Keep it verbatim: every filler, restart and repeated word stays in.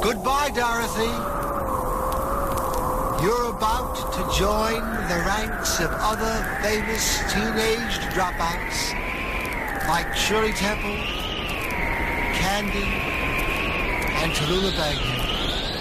Goodbye, Dorothy. You're about to join the ranks of other famous teenage dropouts like Shirley Temple, Candy, and Tallulah Bankhead.